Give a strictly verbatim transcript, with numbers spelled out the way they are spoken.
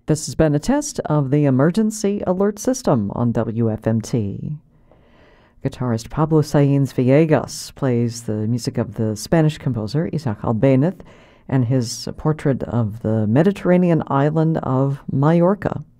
This has been a test of the emergency alert system on W F M T. Guitarist Pablo Sainz Villegas plays the music of the Spanish composer Isaac Albéniz and his portrait of the Mediterranean island of Majorca.